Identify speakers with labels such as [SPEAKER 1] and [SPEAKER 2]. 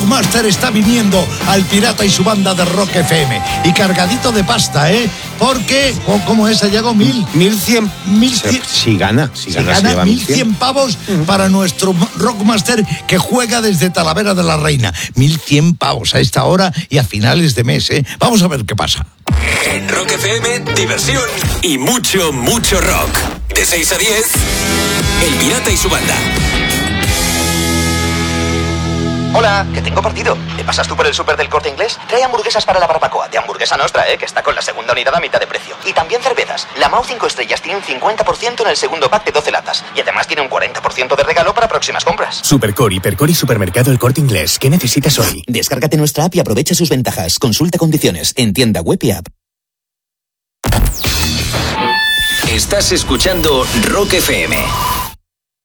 [SPEAKER 1] Rockmaster está viniendo al Pirata y su banda de Rock FM. Y cargadito de pasta, ¿eh? Porque, ¿cómo es, Sayago?
[SPEAKER 2] 1.100. Si gana
[SPEAKER 1] 1.100 pavos para nuestro Rockmaster que juega desde Talavera de la Reina. 1.100 pavos a esta hora y a finales de mes, ¿eh? Vamos a ver qué pasa.
[SPEAKER 3] En Rock FM, diversión y mucho, mucho rock. De 6 a 10, El Pirata y su banda.
[SPEAKER 4] Hola, que tengo partido. ¿Me pasas tú por el súper del Corte Inglés? Trae hamburguesas para la barbacoa, de Hamburguesa Nostra, que está con la segunda unidad a mitad de precio. Y también cervezas. La Mau 5 estrellas tiene un 50% en el segundo pack de 12 latas. Y además tiene un 40% de regalo para próximas compras.
[SPEAKER 5] Supercore, Hipercore y Supermercado El Corte Inglés. ¿Qué necesitas hoy?
[SPEAKER 6] Descárgate nuestra app y aprovecha sus ventajas. Consulta condiciones en tienda web y app.
[SPEAKER 3] Estás escuchando Rock FM.